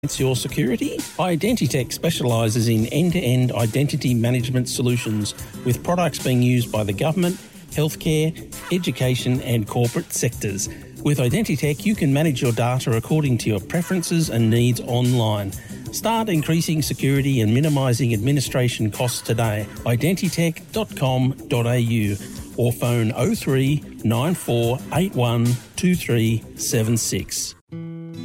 It's your security. Identitech specialises in end-to-end identity management solutions with products being used by the government, healthcare, education and corporate sectors. With Identitech, you can manage your data according to your preferences and needs online. Start increasing security and minimising administration costs today. Identitech.com.au or phone 03 9481 2376.